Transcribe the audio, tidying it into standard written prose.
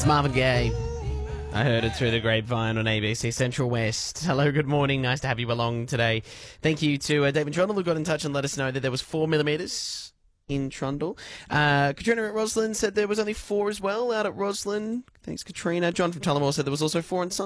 It's Marvin Gaye. I heard it through the grapevine on ABC Central West. Hello, good morning. Nice to have you along today. Thank you to David Trundle who got in touch and let us know that there was 4 millimetres in Trundle. Katrina at Roslyn said there was only 4 as well out at Roslyn. Thanks, Katrina. John from Tullamore said there was also 4 in Sun.